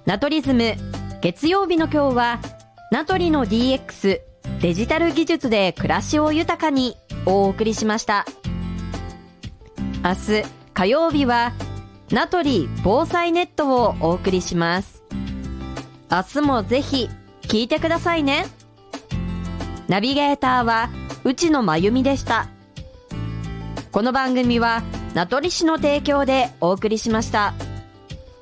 ナトリズム、月曜日の今日は、ナトリの DX、デジタル技術で暮らしを豊かにをお送りしました。明日火曜日は、ナトリ防災ネットをお送りします。明日もぜひ聞いてくださいね。ナビゲーターは内野真由美でした。この番組は名取市の提供でお送りしました。